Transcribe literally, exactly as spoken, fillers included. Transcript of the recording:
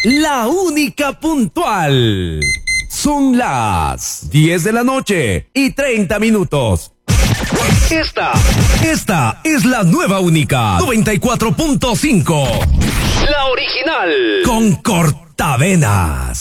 la única puntual. Son las diez de la noche y treinta minutos. Esta, esta es la nueva única noventa y cuatro punto cinco. La original. Con cortavenas.